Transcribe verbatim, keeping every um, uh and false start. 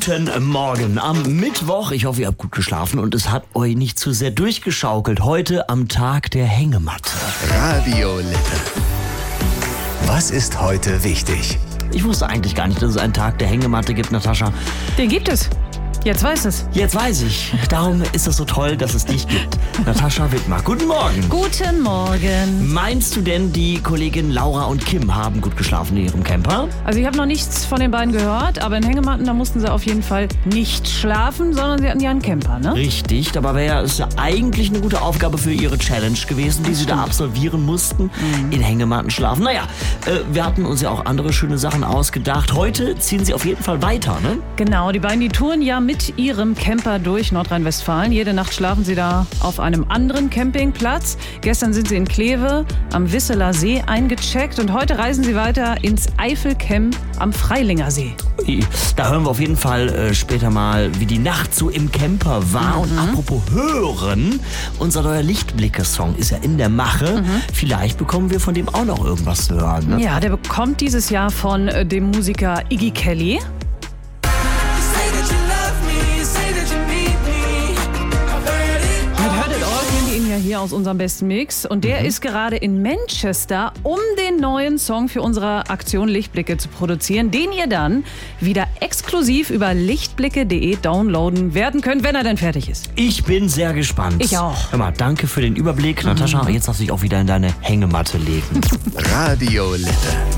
Guten Morgen am Mittwoch. Ich hoffe, ihr habt gut geschlafen und es hat euch nicht zu sehr durchgeschaukelt. Heute am Tag der Hängematte. Radio Lippe. Was ist heute wichtig? Ich wusste eigentlich gar nicht, dass es einen Tag der Hängematte gibt, Natascha. Den gibt es. Jetzt weiß es. Jetzt weiß ich. Darum ist es so toll, dass es dich gibt. Natascha Wittmer, guten Morgen. Guten Morgen. Meinst du denn, die Kollegin Laura und Kim haben gut geschlafen in ihrem Camper? Also ich habe noch nichts von den beiden gehört, aber in Hängematten, da mussten sie auf jeden Fall nicht schlafen, sondern sie hatten ja einen Camper, ne? Richtig, dabei wäre es ja eigentlich eine gute Aufgabe für ihre Challenge gewesen, die sie da absolvieren mussten. Mhm. In Hängematten schlafen. Naja, äh, wir hatten uns ja auch andere schöne Sachen ausgedacht. Heute ziehen sie auf jeden Fall weiter, ne? Genau, die beiden, die touren ja mit ihrem Camper durch Nordrhein-Westfalen. Jede Nacht schlafen sie da auf einem anderen Campingplatz. Gestern sind sie in Kleve am Wisseler See eingecheckt und heute reisen sie weiter ins Eifelcamp am Freilinger See. Da hören wir auf jeden Fall äh, später mal, wie die Nacht so im Camper war. Mhm. Und apropos hören, unser neuer Lichtblicke-Song ist ja in der Mache. Mhm. Vielleicht bekommen wir von dem auch noch irgendwas zu hören. Ne? Ja, der bekommt dieses Jahr von äh, dem Musiker Iggy Kelly. Hier aus unserem besten Mix und der mhm. ist gerade in Manchester, um den neuen Song für unsere Aktion Lichtblicke zu produzieren, den ihr dann wieder exklusiv über lichtblicke punkt de downloaden werden könnt, wenn er denn fertig ist. Ich bin sehr gespannt. Ich auch. Hör mal, danke für den Überblick, mhm. Natascha. Jetzt darfst du dich auch wieder in deine Hängematte legen. Radio Lippe.